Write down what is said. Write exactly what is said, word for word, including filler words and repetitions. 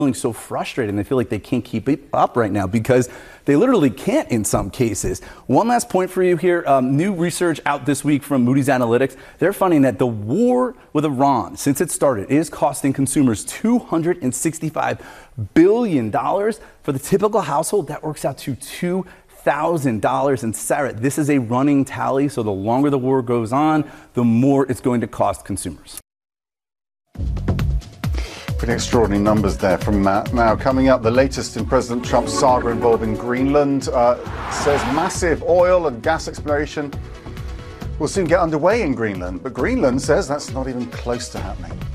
feeling so frustrated and they feel like they can't keep it up right now because they literally can't in some cases. One last point for you here. Um, new research out this week from Moody's Analytics. They're finding that the war with Iran, since it started, is costing consumers two hundred sixty-five billion dollars. For the typical household, that works out to two thousand dollars. And Sarah, this is a running tally, so the longer the war goes on, the more it's going to cost consumers. Pretty extraordinary numbers there from Matt. Now, coming up, the latest in President Trump's saga involving Greenland uh, says massive oil and gas exploration will soon get underway in Greenland. But Greenland says that's not even close to happening.